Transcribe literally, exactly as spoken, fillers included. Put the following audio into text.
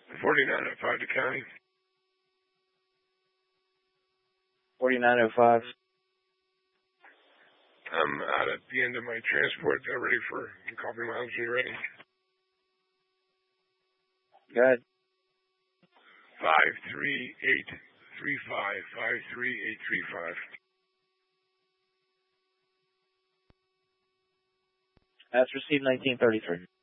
forty-nine oh five to county. forty-nine oh five. I'm out at the end of my transport. I'm ready for coffee miles when you're ready. Go ahead. Five three eight three five five three eight three five. That's received nineteen thirty-three.